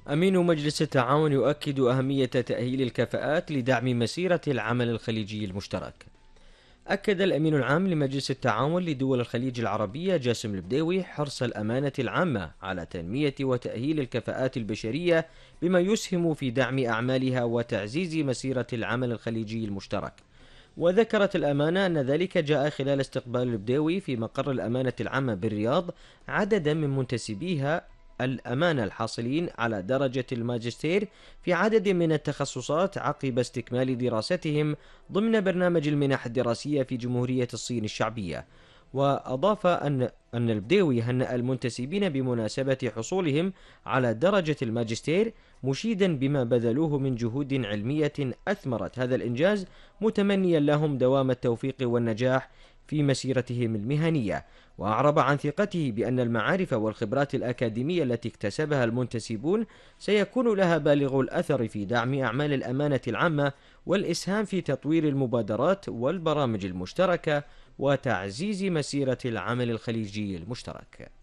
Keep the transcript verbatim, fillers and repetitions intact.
أمين مجلس التعاون يؤكد أهمية تأهيل الكفاءات لدعم مسيرة العمل الخليجي المشترك. أكد الأمين العام لمجلس التعاون لدول الخليج العربية جاسم البديوي حرص الأمانة العامة على تنمية وتأهيل الكفاءات البشرية بما يسهم في دعم أعمالها وتعزيز مسيرة العمل الخليجي المشترك. وذكرت الأمانة أن ذلك جاء خلال استقبال البديوي في مقر الأمانة العامة بالرياض عددا من منتسبيها الأمانة الحاصلين على درجة الماجستير في عدد من التخصصات عقب استكمال دراستهم ضمن برنامج المنح الدراسية في جمهورية الصين الشعبية. وأضاف أن أن البديوي هنأ المنتسبين بمناسبة حصولهم على درجة الماجستير، مشيدا بما بذلوه من جهود علمية أثمرت هذا الإنجاز، متمنيا لهم دوام التوفيق والنجاح في مسيرتهم المهنية. وأعرب عن ثقته بأن المعارف والخبرات الأكاديمية التي اكتسبها المنتسبون سيكون لها بالغ الأثر في دعم أعمال الأمانة العامة والإسهام في تطوير المبادرات والبرامج المشتركة وتعزيز مسيرة العمل الخليجي المشترك.